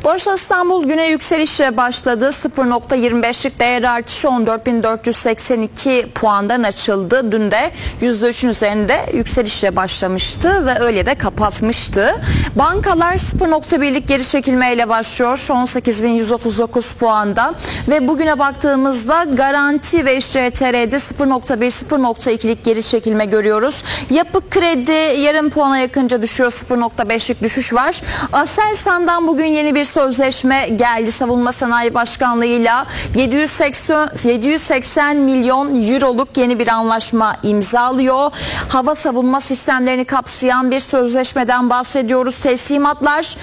Borsa İstanbul güne yükselişle başladı. 0.25'lik değer artışı 14.482 puandan açıldı. Dün de %3'ün üzerinde yükselişle başlamıştı ve öyle de kapatmıştı. Bankalar 0.1'lik geri çekilmeyle başlıyor. 18.139 puandan ve bugüne baktığımızda Garanti ve İşCTR'de 0.1-0.2'lik geri çekilme görüyoruz. Yapı Kredi yarım puana yakınca düşüyor. 0.5'lik düşüş var. Aselsan'dan bugün yeni bir sözleşme geldi. Savunma Sanayi Başkanlığı'yla 780 milyon euroluk yeni bir anlaşma imzalıyor. Hava savunma sistemlerini kapsayan bir sözleşmeden bahsediyoruz. Teslimatlar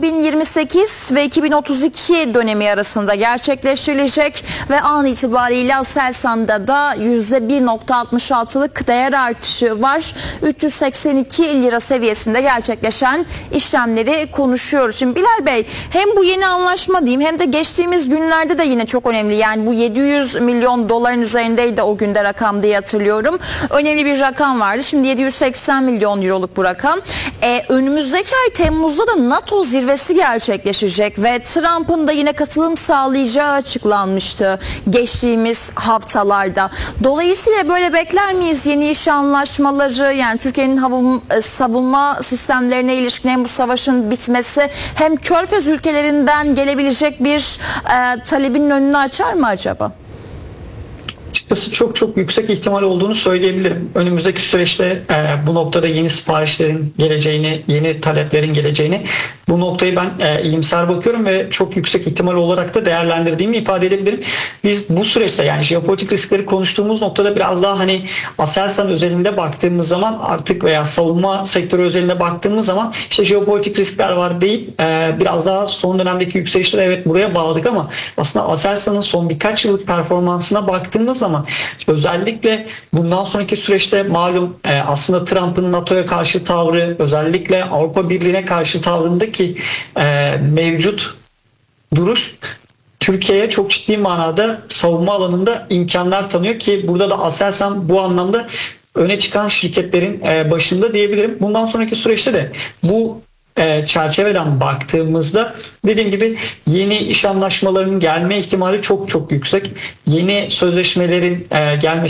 2028 ve 2032 dönemi arasında gerçekleştirilecek ve an itibariyle Aselsan'da da %1.66'lık değer artışı var. 382 lira seviyesinde gerçekleşen işlemleri konuşuyoruz. Şimdi Bilal Bey, hem bu yeni anlaşma diyeyim hem de geçtiğimiz günlerde de yine çok önemli. Yani bu 700 milyon doların üzerindeydi o günde rakam diye hatırlıyorum. Önemli bir rakam vardı. Şimdi 780 milyon euroluk bu rakam. Önümüzdeki ay Temmuz'da da NATO zirvesi gerçekleşecek ve Trump'ın da yine katılım sağlayacağı açıklanmıştı geçtiğimiz haftalarda. Dolayısıyla böyle bekler miyiz yeni iş anlaşmaları? Yani Türkiye'nin savunma sistemlerine ilişkin hem bu savaşın bitmesi hem Körfez ülkelerinden gelebilecek bir talebin önünü açar mı acaba? Açıkçası çok yüksek ihtimal olduğunu söyleyebilirim. Önümüzdeki süreçte bu noktada yeni siparişlerin geleceğini, yeni taleplerin geleceğini, bu noktayı ben iyimser bakıyorum ve çok yüksek ihtimal olarak da değerlendirdiğimi ifade edebilirim. Biz bu süreçte, yani jeopolitik riskleri konuştuğumuz noktada biraz daha hani Aselsan özelinde baktığımız zaman artık veya savunma sektörü özelinde baktığımız zaman işte jeopolitik riskler var deyip biraz daha son dönemdeki yükselişleri evet buraya bağladık ama aslında Aselsan'ın son birkaç yıllık performansına baktığımız zaman özellikle bundan sonraki süreçte malum aslında Trump'ın NATO'ya karşı tavrı, özellikle Avrupa Birliği'ne karşı tavrındaki mevcut duruş Türkiye'ye çok ciddi manada savunma alanında imkanlar tanıyor ki burada da Aselsan bu anlamda öne çıkan şirketlerin başında diyebilirim. Bundan sonraki süreçte de bu çerçeveden baktığımızda dediğim gibi yeni iş anlaşmalarının gelme ihtimali çok yüksek. Yeni sözleşmelerin gelme